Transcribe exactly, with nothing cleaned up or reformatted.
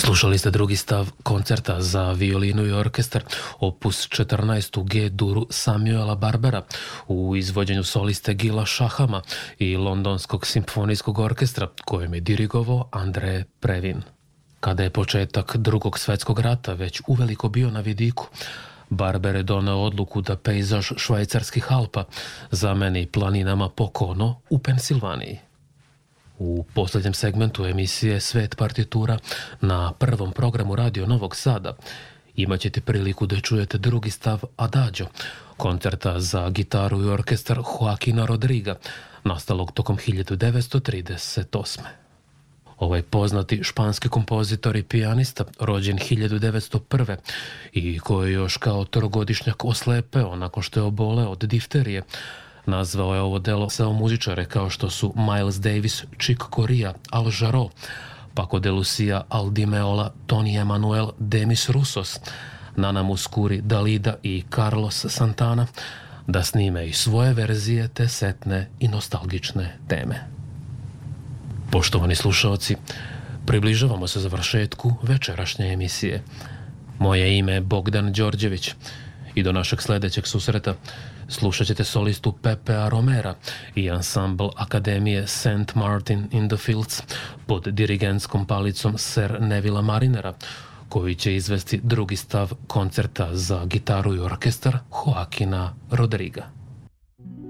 Slušali ste drugi stav koncerta za violinu i orkestar opus četrnaest u G-duru Samuela Barbera u izvođenju soliste Gila Shahama i Londonskog simfonijskog orkestra kojem je dirigovao Andre Previn. Kada je početak drugog svjetskog rata već uveliko bio na vidiku, Barber je doneo odluku da pejzaž švajcarskih Alpa zameni planinama Pocono u Pensilvaniji. U posljednjem segmentu emisije Svet partitura na prvom programu Radio Novog Sada imat ćete priliku da čujete drugi stav Adagio, koncerta za gitaru i orkestar Joaquina Rodriga, nastalog tokom hiljadu devetsto trideset osme. Ovaj poznati španski kompozitor i pijanista, rođen hiljadu devetsto prve i koji je još kao trogodišnjak oslepeo nakon što je oboleo od difterije, nazvao je ovo delo samo muzičare kao što su Miles Davis, Chick Corea, Al Jarreau, Paco de Lucia, Al Di Meola, Tony Emanuel, Demis Roussos, Nana Mouskouri, Dalida i Carlos Santana, da snime i svoje verzije te setne i nostalgične teme. Poštovani slušaoci, približavamo se završetku večerašnje emisije. Moje ime je Bogdan Đorđević i do našeg sljedećeg susreta slušat ćete solistu Pepea Romera i ansambl Akademije Saint Martin in the Fields pod dirigentskom palicom Sir Nevilla Marinera, koji će izvesti drugi stav koncerta za gitaru i orkestar Joaquina Rodriga.